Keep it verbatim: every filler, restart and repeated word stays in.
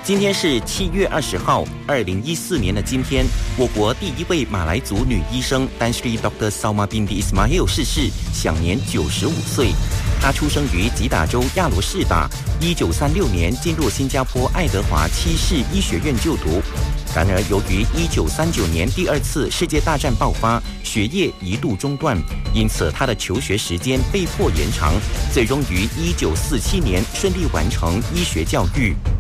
今天是七月二十号，二零一四年的今天，我国第一位马来族女医生丹斯里 Doctor Salma binti Ismail 逝世，享年九十五岁。她出生于吉打州亚罗士打，一九三六年进入新加坡爱德华七世医学院就读。然而，由于一九三九年第二次世界大战爆发，学业一度中断，因此她的求学时间被迫延长，最终于一九四七年顺利完成医学教育。